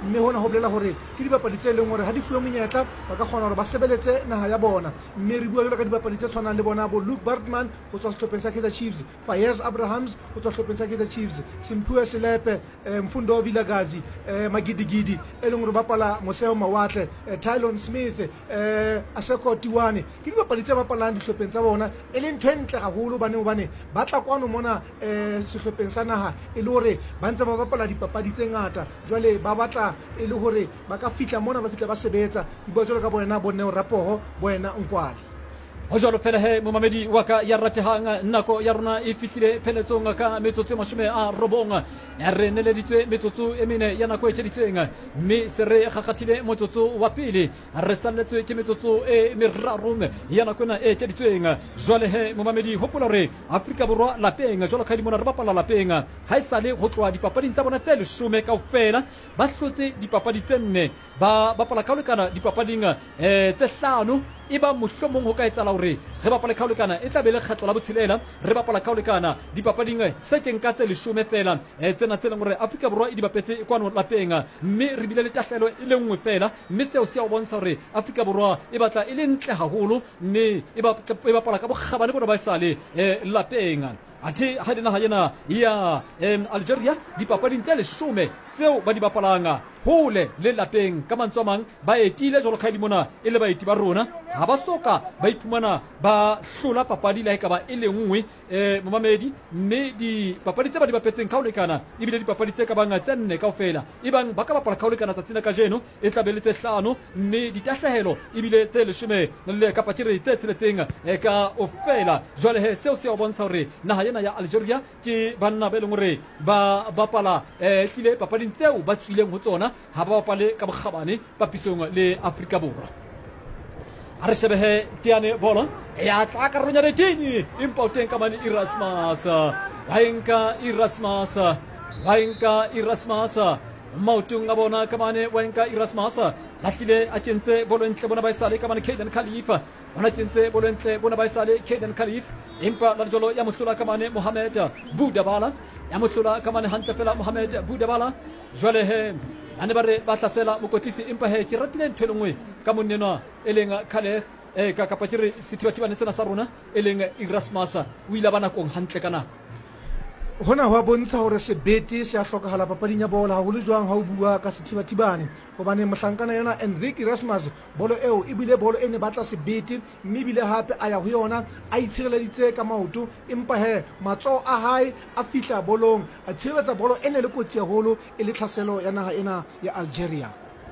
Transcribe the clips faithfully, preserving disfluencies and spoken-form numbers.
mme hona ho bolela hore ke dibapadi tse leng hore ha di fuwe monyetla ba ka kgona hore ba sebeletse naha ya bona. Mme re bua jwalo ka dibapadi tse tshwanang le bona bo Luke Bartman ho tswa sehlopheng sa Kaizer Chiefs, Fayez Abrahams ho tswa sehlopheng sa Kaizer Chiefs, Simphiwe Selepe, Mfundo Vilakazi, Magidigidi e leng hore ba bapala Moseo Mawatle, Tylon Smith, Aseko Tiwane. Ke dibapadi tse bapalang dihlopheng tsa bona e leng ntho e ntle haholo bane hobane ba tla kwano mona sehlopheng sa naha e le hore ba ntse ba bapala dipapadi tse ngata, jwale ba batla e le hore ba ka fihla mona ba fihla ba sebetsa. Ke bua jwalo ka bona Boneo Rapoho, bona Nkwali. ho jalo fela he momamedi wa ka ya ratehang nako ya rona e fihlile pheletsong ka metsotso e mashome a robong re neleditswe metsotso e mene ya nako e tsheditseng mme se re gagathile motsotso wa pele re salletswe ke metsotso e meraro ya nako ena e tsheditseng. Jwale he momamedi hopola re Afrika Borwa lapeng jwalo ka di mona re bapala lapeng ha esale ho tloha dipapading tsa bona tse leshome kaofela ba hlotse dipapadi tse nne ba bapala ka lekana dipapading eh tse hlano iba mohlomong ho ka etsala hore re bapala ka lekana e tla be le kgetlo la botshelela re bapala ka lekana dipapading se keng ka tse leshome fela eh tsena tse leng hore Afrika Borwa e di bapetse kwano lapeng mme re bile le tahlelo e le nngwe fela mme seo se a bontsha hore Afrika Borwa e batla e le ntle haholo mme e bapala ka bokgabane bona ba sale eh lapeng. Athe ha dina ha yena ya Algeria dipapading tse leshome tseo ba di bapalanga hole le lapeng ka mantswe a mang ba etile jwalo ka dimona e le baeti ba rona ha ba soka ba iphumana ba hlola papadi la ka ba e le nngwe eh momamedi mme di papadi tse ba di bapetseng ka lekana e bile di papadi tse ka banga tse nne kaofela ebang ba ka bapala ka lekana tsatsina ka jeno e tla be le tse hlano mme di tahlehelo e bile tse leshome le kapatire tse tseletseng e ka ofela. Jwale he seo se a bontsha hore naha ena ya Algeria ke banna ba leng hore ba bapala eh hlile papading tseo ba tswileng ho tsona ha ba bapale ka bokgabane papisong le Afrika Borwa. A re shebehe Tiane bolo ya tla ka ronya retini important ka mane Erasmus waenka Erasmus waenka Erasmus mautunga bona ka mane waenka Erasmus lahlile a kentse bolo ntle bona ba isale ka mane Caden Khalifa ona kentse bolo ntle bona ba isale Caden Khalifa empa la jolo ya mohlola ka mane Mohamed Boudabala ya mohlola ka mane hantle fela Mohamed Boudabala. Jwale he ane bare ba hlasela mokotlisi empa he ke ratile ntho lengwe ka monenwa elenga Khalef e ka kapatire sithibathibane sena sa rona elenga Erasmus o ile bana kong hantle kana hona ho bontsha hore sebete se a hlokahala papading ya bola haholo jwang ha o bua ka sethibathibane hobane mohlankana yona Enrique Erasmus bolo eo e bile bolo e ne batla sebete mme bile hape a ya ho yona a itshireleditse ka maoto empa he matso a hae a fihla bolong a tshireletsa bolo ene le kotsi haholo e le tlhaselo ya naha ena ya Algeria.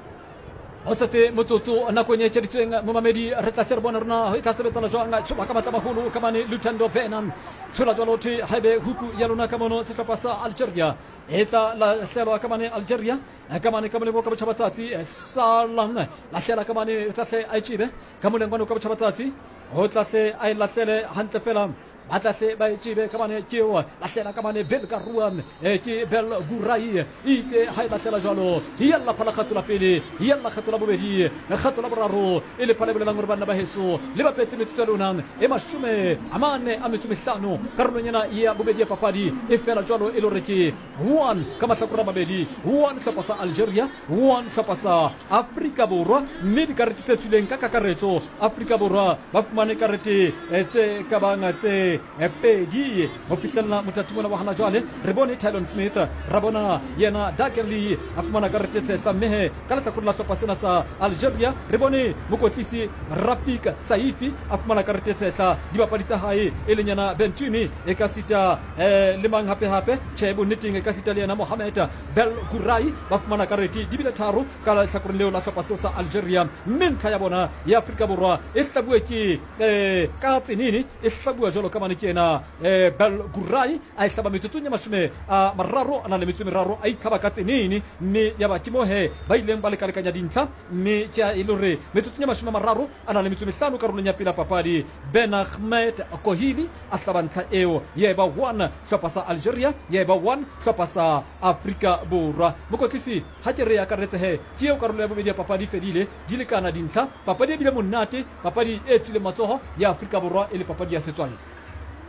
o setse motsotso nakong e tsheditsweng momamedi re tla hle bona rona e tla sebetsana jwang tshoba ka matla maholo ka mane Lutando Venom tshola jwalo thi haebe huku ya lona ka mono sehlopha sa Algeria e tla la hlelo ka mane Algeria ka mane ka mole bo ka botjhabatsatsi salang la hlela ka mane tla hle a itshibe ka mole ngwana ka botjhabatsatsi ho tla hle a la hlele hantle fela atlahle ba itshibe ka mane tjeo la hlela ka mane Bel Garouan e ke Bel Gourai ite ha la hlela jwalo ya la phala khatula pele ya la khatula bobedi khatula boraro e le phala bolelang hore bana ba heso le ba petse metselonang e mashume amane a metsumehlano karolonyana ya bobedi ya papadi e fela jwalo e lo reke one ka mahlakura mabedi one hlopha sa Algeria one hlopha sa Afrika Borwa mme di karete tse tswileng ka kakaretso Afrika Borwa ba fumane karete tse ka banga tse epedi ho fihlella mothatumona wa hana jwale re bone Tylon Smith ra bona yena Dakerli a fumana karete tse tlamehe ka lehlakore la hlopha sena sa Algeria re bone mokotlisi Rafik Saifi a fumana karete tse tla dibapadi tsa hae e lenyana Bentumi e ka sita le mang hape hape Chebo Knitting e ka sita le yena Mohamed Bel Gourai ba fumana karete di bile tharo ka lehlakore leo la hlopha sa Algeria mme ntlha ya bona ya Afrika Borwa e hlabue ke ka tsenini e hlabua jwalo ka kena eh Bel Gourai a hlaba metsotso nya mashome a mararo ana le metso meraro a itlhaba ka tsenini mme ya ba ke mohe ba ileng ba le kalekanya dintlha mme ke e lore metsotso nya mashome mararo ana le metso mehlano ka rolong ya pela papadi Ben Ahmed Kohili a hlaba ntlha eo ye ba one hlopha sa Algeria ye ba one hlopha sa Afrika Borwa mokotlisi ha ke re ya karetse he ke eo karolo ya bobedi ya papadi fedile di lekana dintlha papadi e bile monate papadi e tsile matsoho ya Afrika Borwa e le papadi ya setswalle.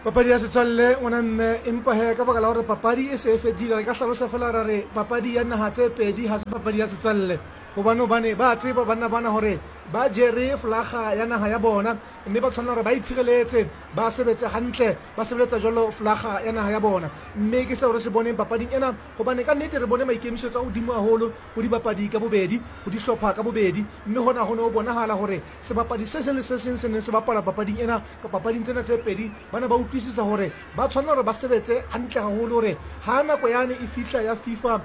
papadi ya setswalle ngwana mme empa he ka baka la gore papadi e se e fedile re ka hlalosa fela ra re papadi ya naha tse pedi ha se papadi ya setswalle gobane bane ba tseba banna bana hore ba jere flaga ya naha ya bona mme ba tshwana hore ba itshireletse ba sebetse hantle ba sebeletsa jalo flaga ya naha ya bona mme ke se hore se boneng papading ena gobane ka nnete re bone maikemisetso a godimo haholo go dibapadi ka bobedi go di hlopha ka bobedi mme hona ho ne ho bonahala hore sebapadi se seng le se seng se ne se bapala papading ena ka papading tsena tse pedi bana ba utlwisisa hore ba tshwana hore ba sebetse hantle haholo hore ha nako yane e fihla ya FIFA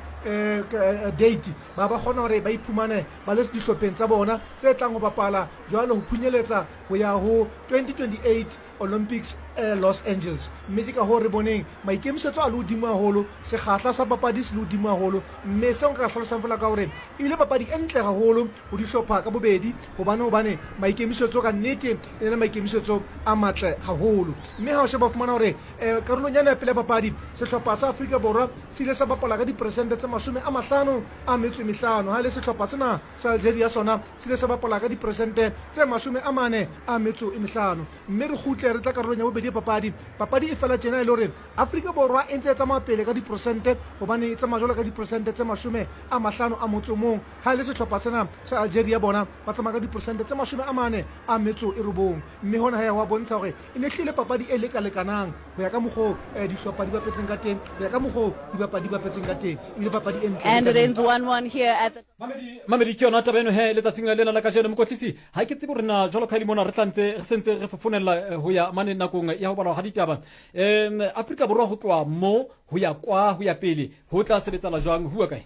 date ba ba kgona hore ba iphumane ba le dihlopheng tsa bona tse tlang go bapala jwalo ho phunyeletsa ho ya ho twenty twenty-eight Olympics eh, Los Angeles mme ke ka ho re boneng maikemisetso a le hodimo haholo sekgahla sa papadi se le hodimo haholo mme se nka hlalosang fela ka hore e bile papadi e ntle haholo ho di hlopha ka bobedi hobane hobane maikemisetso ka nnete e le maikemisetso a matle haholo mme ha o sheba fumana hore eh, karolong ya pele papadi sehlopha sa Afrika Borwa se ile sa bapala ka diperesente tse mashome a mahlano a metso e mehlano ha ile sehlopha sena sa Algeria sona se ile sa bapala ka diperesente tse mashome a mane a metso e mehlano mme re khutle re tla karolong ya bobedi papadi papadi e fela tjena e le hore Afrika Borwa e ntse e tsamaya pele ka diperesente hobane e tsamaya jwalo ka diperesente tse mashome a mahlano a motso mong ha ile sehlopha sena sa Algeria bona ba tsamaya ka diperesente tse mashome a mane a metso e robong mme hona ha ya wa bontsha hore e ne hlile papadi e lekalekanang ho ya ka mokgo dihlopha di bapetseng ka teng ho ya ka mokgo dibapadi di bapetseng ka teng e le papadi e ntle and it ends one one here at mamedi ke yona taba eno he letsatsing la lena la ka jeno mokotlisi ha ke tsebe rena jwalo ka limona re tlantse re sentse re fofonela ho ya mane nakong ya ho bala ha ditaba em Afrika Borwa ho tloa mo ho ya kwa ho ya pele ho tla sebetsala jwang hua kae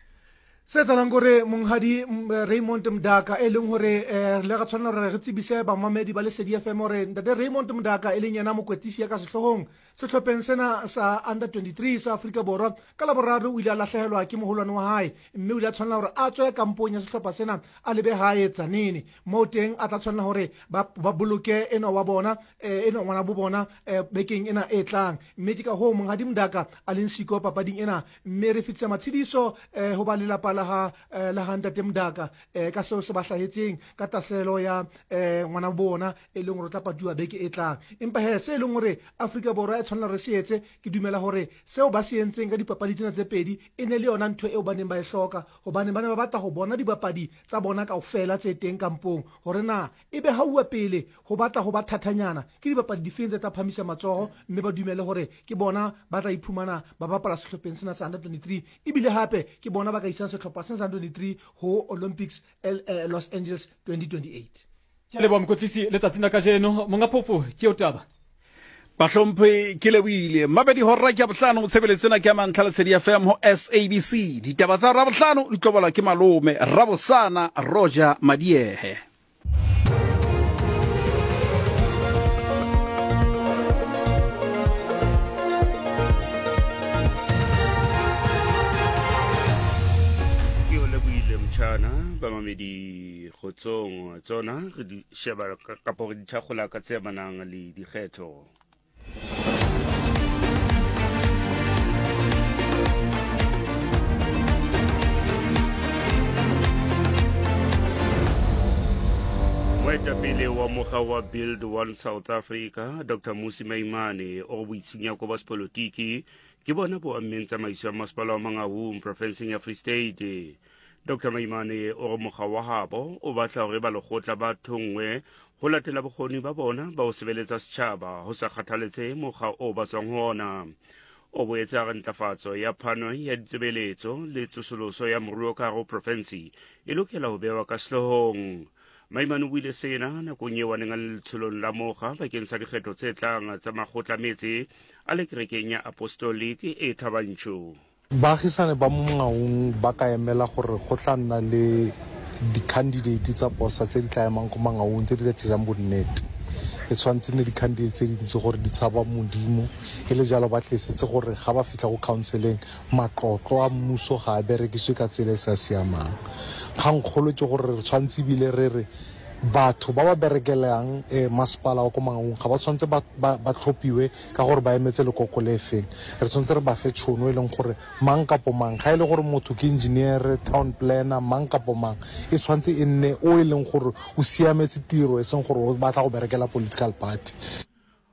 se tsalang gore monghadi Raymond Mdaka e leng hore le ga tshwana re re tsebise ba mamedi ba le Sedi F M hore ntate Raymond Mdaka e leng yena mokwetisi ya ka sehlohong sehlopheng sena sa under twenty-three sa Afrika Borwa ka la boraro o ile a lahlehelwa ke moholwane wa hae mme o ile a tshwanela hore a tswe kampong ya sehlopha sena a lebe hae Tzaneen mo teng a tla tshwanela hore ba boloke ena wa bona ena ngwana bo bona bekeng ena e tlang mme ke ka ho monghadi Mdaka a leng siko papading ena mme re fitse matshidiso ho ba lelapa la ha la ha ntate Mdaka ka seo se ba hlahetseng ka tahlelo ya ngwana bona e leng hore tla paduwa beke e tlang empa he se leng hore Afrika Borwa e tshwanela re se etse ke dumela hore seo ba se entseng ka dipapadi tsena tse pedi e ne le yona ntho eo ba neng ba e hloka hobane ba ne ba batla ho bona dibapadi tsa bona kaofela tse teng kampong hore na ebe ha uwa pele ho batla ho ba thatanyana ke dibapadi difeng tse tla phamisa matsoho mme ba dumele hore ke bona ba tla iphumana ba bapala sehlopheng sena sa under twenty-three ebile hape ke bona ba ka isa sehlopha sena sa under twenty-three ho Olympics Los Angeles twenty twenty-eight ke le ba mokotlisi letsatsing la ka jeno monga phofo ke o taba Bahlompe ke lebohile mabedi horra ke bohlano tshebeletsena ke mantla Lesedi F M ho S A B C ditaba tsa ra bohlano di tlobola ke malome Rabosana Roger Madiehe ke o lebohile mtshana ba mamedi khotsong tsona re di sheba ka po di tshakgola ka tsemanang le dikgetho Moetapele wa mokga wa Build One South Africa Doctor Mmusi Maimane o boitshunyako ba sepolotiki ke bona bo ammeng tsamaiso ya masepala wa Mangaung profenseng ya Free State. Doctor Maimane o re mokga wa habo o batla hore ba lekgotla ba thongwe ho latela bokgoni ba bona ba ho sebeletsa setjhaba ho sa kgathaletse mokga o ba tswang hona. O boetse a re ntlafatso ya phano ya ditsebeletso le tsosoloso ya moruo ka hare profensi e lokela ho bewa ka sehloohong. Maimane o buile sena nakong eo a neng a le letsholong la mokga bakeng sa dikgetho tse tlang tsa makgotla metse a le kerekeng ya Apostolic e Thabantjho. Baagisane ba mo Mangaung ba ka emela gore go tla nna le di-candidate tsa posa tse di tla emang ko Mangaung tse di tla tlisang bonnete e tshwanetse ne di-candidate tse dintsi gore di tshaba modimo e le jalo ba tlisetse gore ga ba fitlha go counseling matlotlo a mmuso ga a berekiswe ka tsela e sa siamang kgangkgolo ke gore re tshwanetse bile re re batho ba ba berekelang masepala wa ko Mangaung ga ba tshwanetse ba tlhophiwe ka gore ba emetse lekoko le feng re tshwanetse re ba fe tšhono e leng gore mang kapo mang ga e le gore motho ke engineer town planner mang kapo mang e tshwanetse e nne o e leng gore o siametse tiro e seng gore o batla go berekela political party.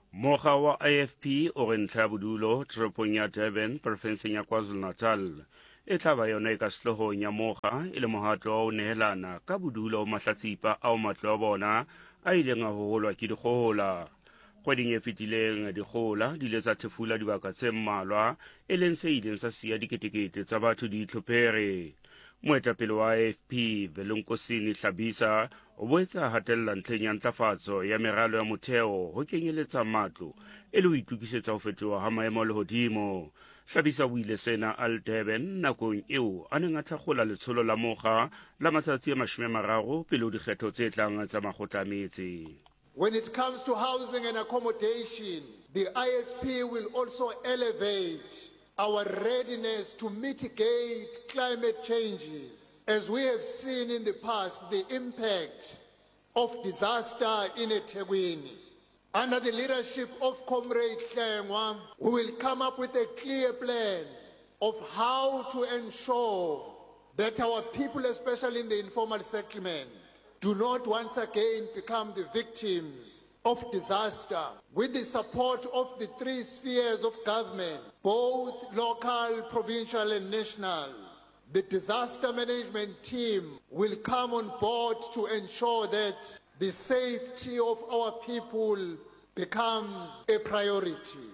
Moga wa I F P o re ntlha bodulo toropong ya Durban porofenseng ya KwaZulu-Natal e tla ba yona e ka sehloohong ya moga e le mohato wa ho nehelana ka bodulo mahlatsipa ao matlo a bona a ileng a hoholwa ke dikgohola. Kgweding e fetileng dikgohola di ile tsa thefula dibaka tse mmalwa e leng se ileng sa siya diketekete tsa batho di itlhophare. Moetapele wa I F P Velunkosini Hlabisa o boetse a hatella ntlheng ya ntlafatso ya meralo ya motheo ho kenyeletsa matlo e le ho itukisetsa ho fetoha ha maemo a lehodimo. Hlabisa o ile sena al Durban nakong eo a neng a thakgola letsholo la moga la matsatsi a mashome a mararo pele ho dikgetho tse tlang tsa makgotla a metse. When it comes to housing and accommodation, the I F P will also elevate our readiness to mitigate climate changes. As we have seen in the past, the impact of disaster in eThekwini. Under the leadership of Comrade Hlengwa, we will come up with a clear plan of how to ensure that our people, especially in the informal settlement, do not once again become the victims of disaster. With the support of the three spheres of government, both local, provincial and national, the disaster management team will come on board to ensure that the safety of our people becomes a priority.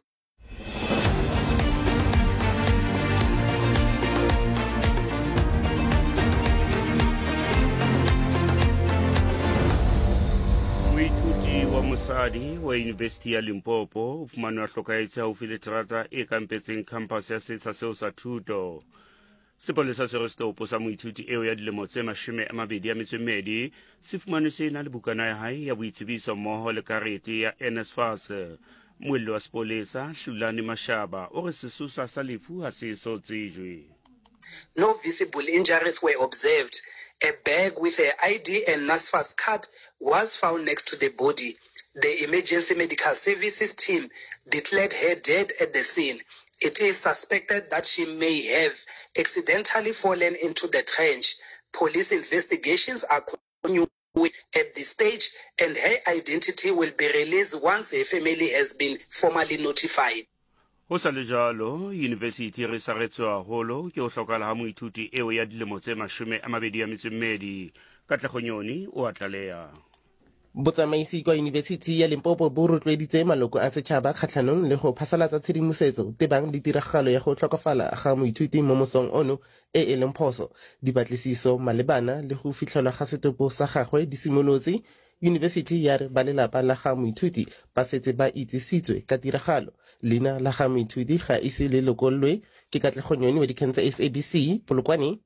Moithuti wa mosadi wa University ya Limpopo o fumane a hlokaetse haufi le terata e kampetseng campus ya setsha seo sa thuto. Sepolesa se re setopo sa moithuti eo ya dilemo tse mashome a mabedi a metso e mmedi se fumane se na le bukana ya hae ya boitsebiso mmoho le karete ya NSFAS. Moello wa sepolesa Hlulani Mashaba o re sesosa sa lefu ha se so tsejwe. No visible injuries were observed. A bag with her I D and NSFAS card was found next to the body. The emergency medical services team declared her dead at the scene. It is suspected that she may have accidentally fallen into the trench. Police investigations are continuing at this stage, and her identity will be released once her family has been formally notified. Ho sa le jalo, University re saretswe haholo ke ho hlokala ha moithuti eo ya dilemo tse mashome a mabedi a metso e mmedi. Katlehonyoni o a tlaleha. Botsamaisi kwa University ya Limpopo bo rotloeditse maloko a setšhaba kgatlhanong le go phasalatsa tshedimosetso tebang ditiragalo ya go tlhokafala ga moithuti mo mosong ono e e leng phoso. Dipatlisiso malebana le go fitlhelwa ga setopo sa gagwe di simolotse. University ya re ba lelapa la ga moithuti ba setse ba itsisitswe ka tiragalo. Leina la ga moithuti ga ise le lokollwe. Ke Katlehonyoni wa dikgang tsa S A B C Polokwane.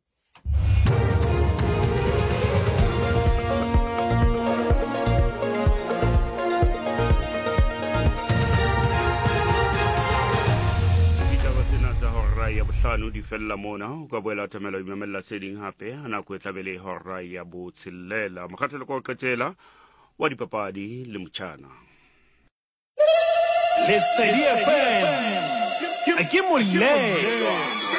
Ya bohlano di fella mona o ka boela tamela imamela tseding hape ana ko tlabele hora ya botshelela mokgatlelo ko qetela wa dipapadi le motjana le S A B C F M ke molelo